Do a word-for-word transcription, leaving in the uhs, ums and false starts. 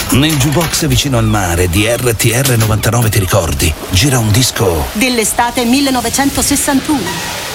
Nel jukebox vicino al mare di R T R novantanove, ti ricordi? Gira un disco dell'estate millenovecentosessantuno.